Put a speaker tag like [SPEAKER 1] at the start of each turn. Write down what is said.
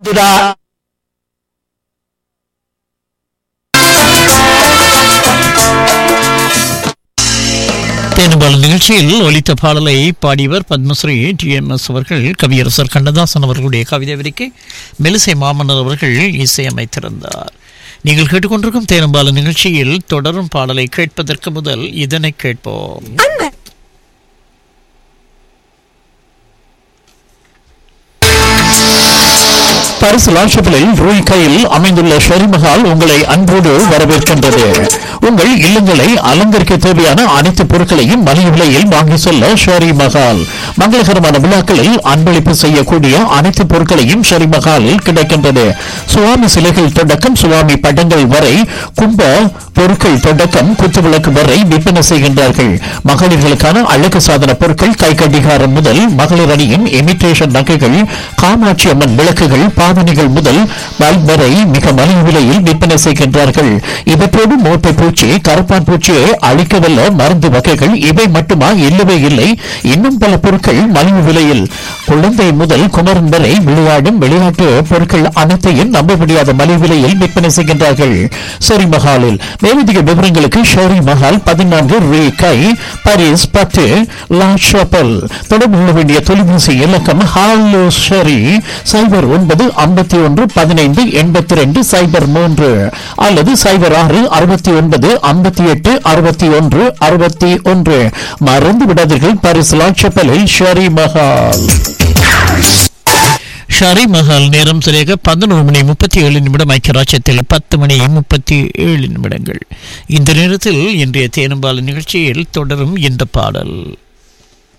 [SPEAKER 1] தேனுபால் நிகழ்ச்சியில் ஒலித்த பாடலை பாடியவர் பத்மஸ்ரீ டிஎம்எஸ் அவர்கள். கவியரசர் கண்ணதாசன் அவர்களுடைய கவிதை வரிக்கை மெலிசை மாமன்னர் அவர்கள் இசையமைத்திருந்தார். நீங்கள் கேட்டுக்கொண்டிருக்கும் தேனுபால் நிகழ்ச்சியில் தொடரும் பாடலை கேட்பதற்கு முதல் இதனை கேட்போம். பாரிஸ் லாஷப்பிளில் ரூய் கையில் அமைந்துள்ள ஷெரிமஹால் உங்களை அன்போடு வரவேற்கின்றது. உங்கள் இல்லங்களை அலங்கரிக்க தேவையான அனைத்து பொருட்களையும் மலிவு விலையில் வாங்கி செல்ல ஷெரிமஹால். மங்களகரமான விழாக்களில் அன்பளிப்பு செய்யக்கூடிய அனைத்து பொருட்களையும் ஷெரிமஹாலில் கிடைக்கின்றது. சுவாமி சிலைகள் தொடக்கம் சுவாமி படங்கள் வரை, கும்ப பொருட்கள் தொடக்கம் குத்துவிளக்கு வரை விற்பனை செய்கின்றார்கள். மகளிர்களுக்கான அழகு சாதன பொருட்கள், கை கடிகாரம் முதல் மகளிர் அணியின் இமிட்டேஷன் நகைகள், காமாட்சி அம்மன் விளக்குகள், பாவனைகள் முதல் பல்ப் வரை மிக மலிவு விலையில் விற்பனை செய்கின்றார்கள். இவற்றோடு மோட்டை பூச்சி, கருப்பான் பூச்சியை அழிக்கவல்ல மருந்து வகைகள் இவை மட்டுமா? இல்லவே இல்லை, இன்னும் பல பொருட்கள் மலிவு விலையில். குழந்தை முதல் குமரன் வரை விளையாடும் விளையாட்டு பொருட்கள் அனைத்தையும் நம்ப முடியாத மலிவு விலையில் விற்பனை செய்கின்றார்கள் ஷெரி மஹாலில். மேலதிக விவரங்களுக்கு ஷெரி மஹால் 14 ரூ கை, பாரிஸ் 10 லா ஷாப்பல். தொடர்பு கொள்ள வேண்டிய தொலைபேசி இலக்கம் ஹாலோ ஷெரி 0951158203 அல்லது 0669586161. மறந்து விடாதீர்கள், பாரிஸ் லா ஷாப்பலில் ஷெரி மஹால். ஷெரி மஹால் நேரம் சரியாக 11:37 ஐக்கியராஜ்யத்தில் 10:37. இந்த நேரத்தில் இன்றைய தேனுபால் நிகழ்ச்சியில் தொடரும் இந்த பாடல்.